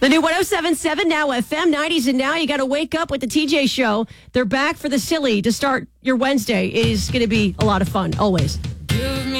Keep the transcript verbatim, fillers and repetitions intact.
The new one oh seven point seven Now F M, nineties and Now. You got to wake up with the T J Show. They're back for the silly to start your Wednesday. It is going to be a lot of fun, always.